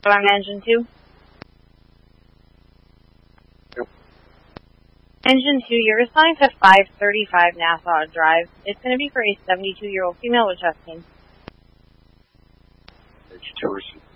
On engine 2. Yep. Engine 2, you're assigned to 535 Nassau Drive. It's going to be for a 72-year-old female with chest pain. H2